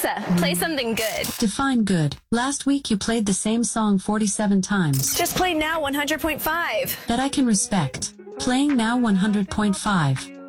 Alexa, play something good. Define good. Last week you played the same song 47 times. Just play Now 100.5. That I can respect. Playing Now 100.5.